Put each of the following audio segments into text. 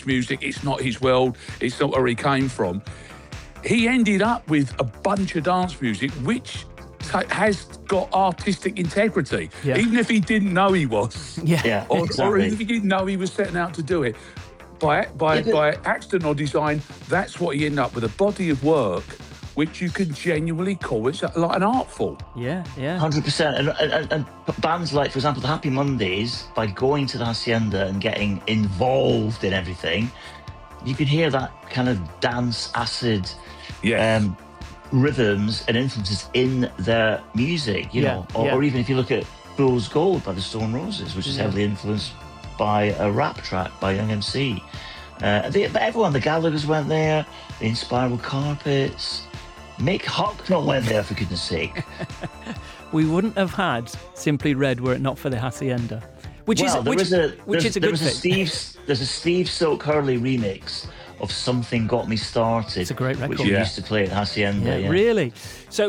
dance music. It's not his world. It's not where he came from. He ended up with a bunch of dance music which has got artistic integrity, even if he didn't know he was. Or even if he didn't know he was setting out to do it. By accident or design, that's what he ended up with, a body of work which you can genuinely call it's like an art form. 100%. And bands like, for example, the Happy Mondays, by going to the Hacienda and getting involved in everything, you can hear that kind of dance acid rhythms and influences in their music, you know. Or even if you look at Fool's Gold by the Stone Roses, which is heavily influenced by a rap track by Young MC. But everyone, the Gallaghers went there, the Inspiral Carpets, Mick Hucknall went there, for goodness sake. We wouldn't have had Simply Red were it not for the Hacienda. Which is a good thing. There's a Steve Silk Hurley remix of Something Got Me Started. It's a great record. Which we used to play at Hacienda. Really? So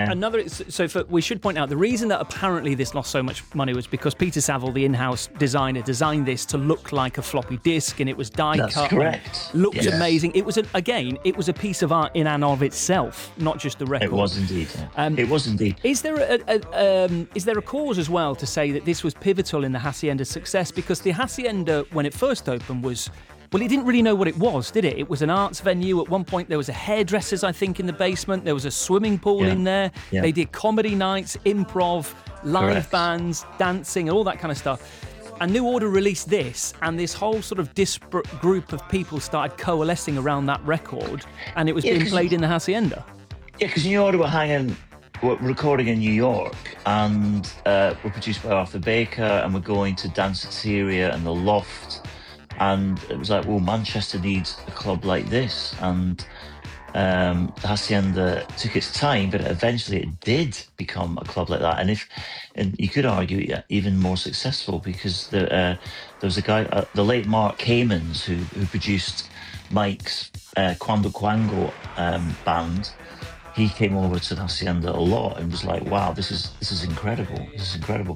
we should point out the reason that apparently this lost so much money was because Peter Saville, the in-house designer, designed this to look like a floppy disk, and it was die cut. That's correct. Looked amazing. It was it was a piece of art in and of itself, not just the record. It was indeed. It was indeed. Is there a cause as well to say that this was pivotal in the Hacienda's success? Because the Hacienda, when it first opened, was... Well, it didn't really know what it was, did it? It was an arts venue. At one point, there was a hairdresser's, I think, in the basement. There was a swimming pool in there. Yeah. They did comedy nights, improv, live bands, dancing, and all that kind of stuff. And New Order released this, and this whole sort of disparate group of people started coalescing around that record, and it was being played in the Hacienda. Yeah, because New Order were recording in New York, and were produced by Arthur Baker, and we're going to Danceteria and the Loft. And it was like, well, Manchester needs a club like this. And the Hacienda took its time, but eventually it did become a club like that. And you could argue even more successful, because there was a guy, the late Mark Kamens, who produced Mike's Quando Quango band. He came over to the Hacienda a lot and was like, wow, this is incredible. This is incredible.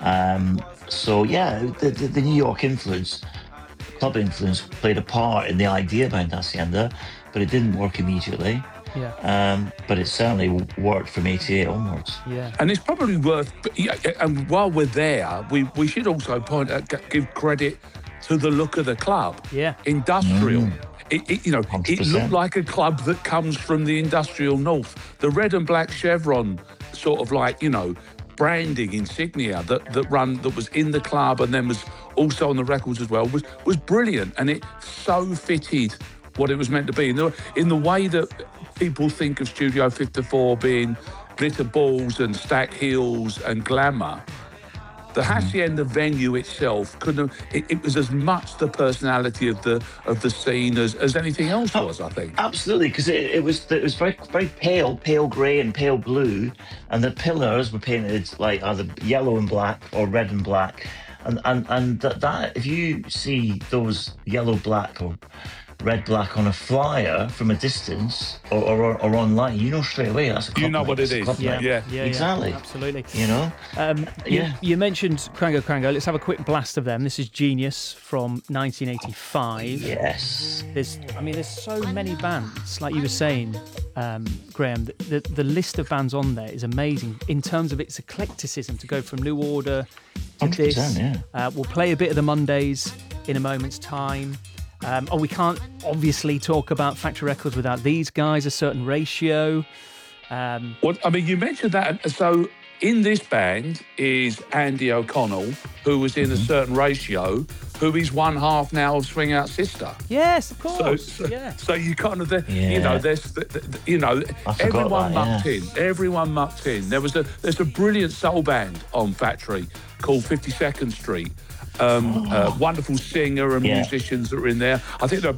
So yeah, the New York influence, club influence, played a part in the idea behind Hacienda, but it didn't work immediately. But it certainly worked from 88 onwards. And it's probably worth, and while we're there, we should also give credit to the look of the club. Industrial. It looked like a club that comes from the industrial north. The red and black chevron sort of branding insignia that was in the club and then was also on the records as well was brilliant, and it so fitted what it was meant to be in the way that people think of Studio 54 being glitter balls and stacked heels and glamour. The Hacienda venue itself it was as much the personality of the scene as anything else was, I think. Absolutely, because it was very, very pale grey and pale blue, and the pillars were painted like either yellow and black or red and black, and that if you see those yellow black or red black on a flyer from a distance or online, you know straight away that's a club. You know what it is. Exactly. Absolutely. You know. You mentioned Quango. Let's have a quick blast of them. This is Genius from 1985. Yes. There's so many bands, like you were saying, Graham. The list of bands on there is amazing in terms of its eclecticism. To go from New Order to this, we'll play a bit of the Mondays in a moment's time. We can't obviously talk about Factory Records without these guys, A Certain Ratio. You mentioned that. So in this band is Andy O'Connell, who was in A Certain Ratio, who is one half now of Swing Out Sister. Yes, of course. So you kind of, everyone mucked in. Everyone mucked in. There's a brilliant soul band on Factory called 52nd Street. Wonderful singer and musicians that are in there. I think there are